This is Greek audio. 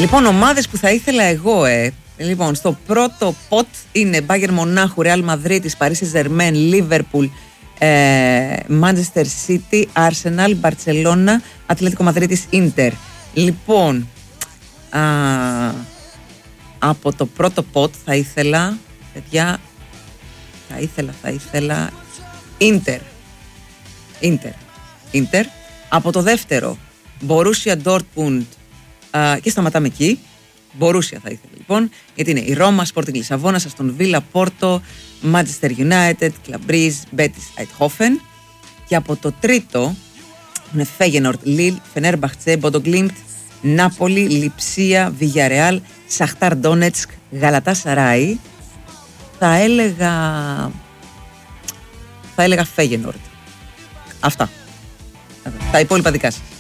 Λοιπόν, ομάδες που θα ήθελα εγώ, Λοιπόν, στο πρώτο ποτ είναι Bayern Μονάχου, Real Madrid, Paris Saint-Germain, Liverpool, Manchester City, Arsenal, Barcelona, Ατλέτικο Μαδρίτης, Inter. Λοιπόν, από το πρώτο ποτ θα ήθελα, παιδιά, θα ήθελα Inter. Από το δεύτερο, Borussia Dortmund, και σταματάμε εκεί. Borussia θα ήθελα λοιπόν, γιατί είναι η Ρώμα, Sporting Λισαβόνας, Aston Villa, Porto, Manchester United, Club Brugge, Betis, Eindhoven. Και από το τρίτο είναι Feyenoord, Lille, Fenerbahce, Bodo Glimt, Νάπολη, Λιψία, Villarreal, Σαχτάρ Ντόνετσκ, Γαλατάσαράι. Θα έλεγα Feyenoord. Αυτά. Τα υπόλοιπα δικά σας.